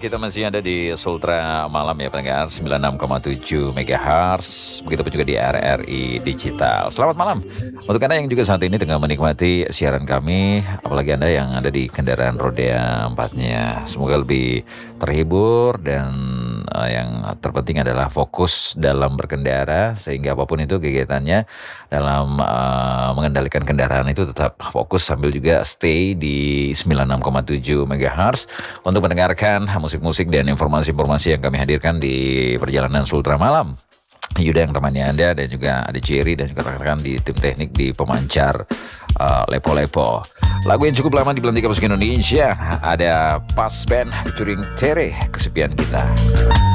kita masih ada di Sultra Malam ya pendengar 96,7 MHz. Begitupun juga di RRI Digital. Selamat malam untuk Anda yang juga saat ini tengah menikmati siaran kami, apalagi Anda yang ada di kendaraan roda 4-nya. Semoga lebih terhibur dan yang terpenting adalah fokus dalam berkendara, sehingga apapun itu kegiatannya dalam mengendalikan kendaraan itu tetap fokus sambil juga stay di 96,7 MHz untuk mendengarkan musik-musik dan informasi-informasi yang kami hadirkan di perjalanan Sultra Malam. Yuda yang temannya Anda, dan juga ada Jerry dan juga rekan-rekan di tim teknik di pemancar Lepo-Lepo. Lagu yang cukup lama di Belantika Musik Indonesia, ada Pas Band featuring Tere, Kesepian Kita.